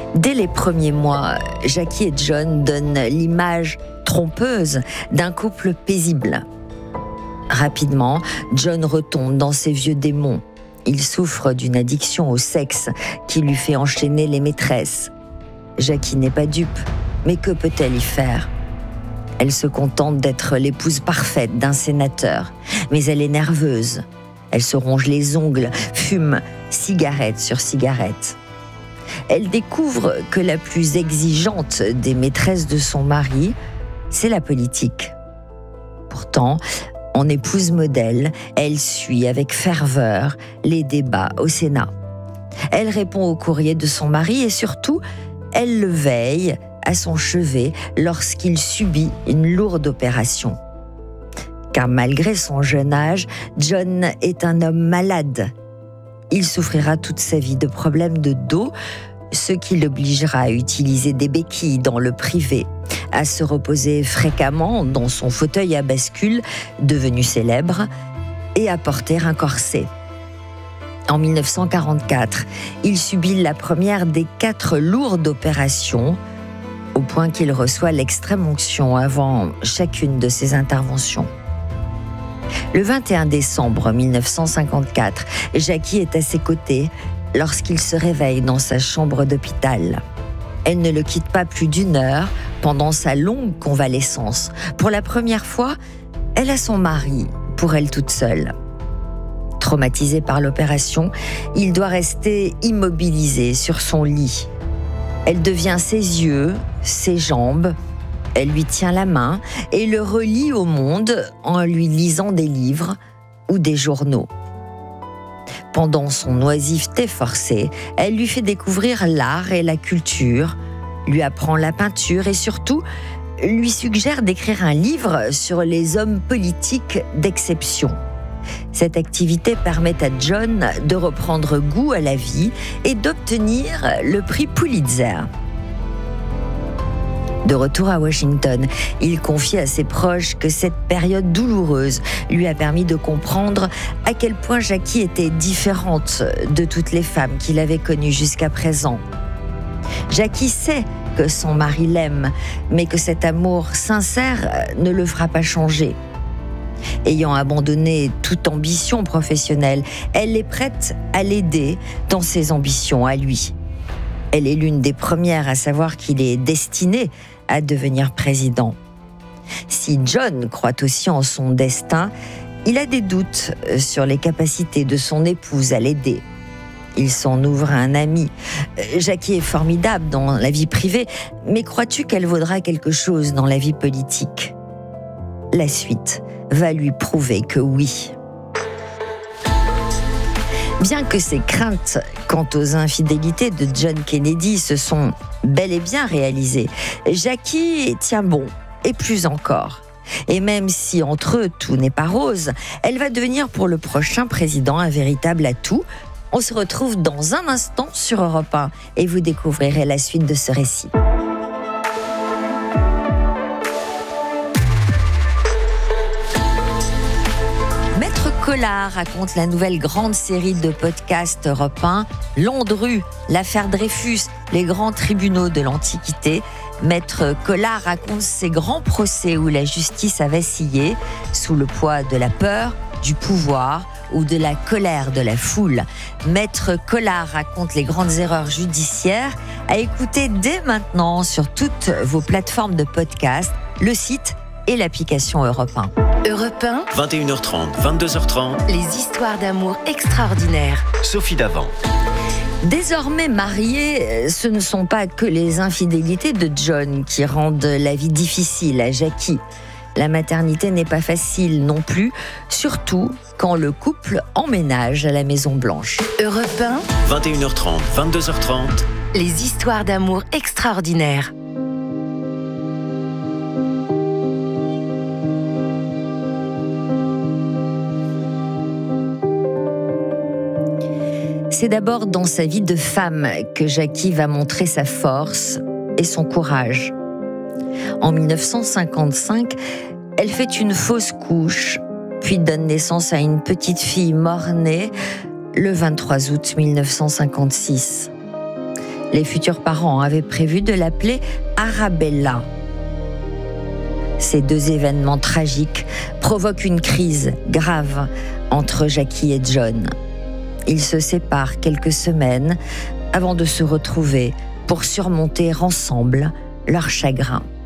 Dès les premiers mois, Jackie et John donnent l'image trompeuse d'un couple paisible. Rapidement, John retombe dans ses vieux démons. Il souffre d'une addiction au sexe qui lui fait enchaîner les maîtresses. Jackie n'est pas dupe, mais que peut-elle y faire ? Elle se contente d'être l'épouse parfaite d'un sénateur, mais elle est nerveuse. Elle se ronge les ongles, fume cigarette sur cigarette. Elle découvre que la plus exigeante des maîtresses de son mari, c'est la politique. Pourtant, en épouse modèle, elle suit avec ferveur les débats au Sénat. Elle répond au courrier de son mari et surtout, elle le veille à son chevet lorsqu'il subit une lourde opération. Car malgré son jeune âge, John est un homme malade. Il souffrira toute sa vie de problèmes de dos, ce qui l'obligera à utiliser des béquilles dans le privé, à se reposer fréquemment dans son fauteuil à bascule, devenu célèbre, et à porter un corset. En 1944, il subit la première des 4 lourdes opérations, au point qu'il reçoit l'extrême-onction avant chacune de ses interventions. Le 21 décembre 1954, Jackie est à ses côtés lorsqu'il se réveille dans sa chambre d'hôpital. Elle ne le quitte pas plus d'1 heure pendant sa longue convalescence. Pour la première fois, elle a son mari pour elle toute seule. Traumatisé par l'opération, il doit rester immobilisé sur son lit. Elle devient ses yeux, ses jambes. Elle lui tient la main et le relie au monde en lui lisant des livres ou des journaux. Pendant son oisiveté forcée, elle lui fait découvrir l'art et la culture, lui apprend la peinture et surtout lui suggère d'écrire un livre sur les hommes politiques d'exception. Cette activité permet à John de reprendre goût à la vie et d'obtenir le prix Pulitzer. De retour à Washington, il confie à ses proches que cette période douloureuse lui a permis de comprendre à quel point Jackie était différente de toutes les femmes qu'il avait connues jusqu'à présent. Jackie sait que son mari l'aime, mais que cet amour sincère ne le fera pas changer. Ayant abandonné toute ambition professionnelle, elle est prête à l'aider dans ses ambitions à lui. Elle est l'une des premières à savoir qu'il est destiné à devenir président. Si John croit aussi en son destin, il a des doutes sur les capacités de son épouse à l'aider. Il s'en ouvre à un ami. Jackie est formidable dans la vie privée, mais crois-tu qu'elle vaudra quelque chose dans la vie politique ? La suite va lui prouver que oui. Bien que ses craintes quant aux infidélités de John Kennedy se sont bel et bien réalisées, Jackie tient bon, et plus encore. Et même si entre eux tout n'est pas rose, elle va devenir pour le prochain président un véritable atout. On se retrouve dans un instant sur Europe 1 et vous découvrirez la suite de ce récit. Collard raconte la nouvelle grande série de podcasts Europe 1, Landru, l'affaire Dreyfus, les grands tribunaux de l'Antiquité. Maître Collard raconte ses grands procès où la justice a vacillé sous le poids de la peur, du pouvoir ou de la colère de la foule. Maître Collard raconte les grandes erreurs judiciaires à écouter dès maintenant sur toutes vos plateformes de podcast, le site et l'application Europe 1. Europe 1, 21h30, 22h30, les histoires d'amour extraordinaires. Sophie Davant. Désormais mariés, ce ne sont pas que les infidélités de John qui rendent la vie difficile à Jackie. La maternité n'est pas facile non plus, surtout quand le couple emménage à la Maison Blanche. Europe 1, 21h30, 22h30, les histoires d'amour extraordinaires. C'est d'abord dans sa vie de femme que Jackie va montrer sa force et son courage. En 1955, elle fait une fausse couche, puis donne naissance à une petite fille mort-née le 23 août 1956. Les futurs parents avaient prévu de l'appeler Arabella. Ces deux événements tragiques provoquent une crise grave entre Jackie et John. Ils se séparent quelques semaines avant de se retrouver pour surmonter ensemble leur chagrin.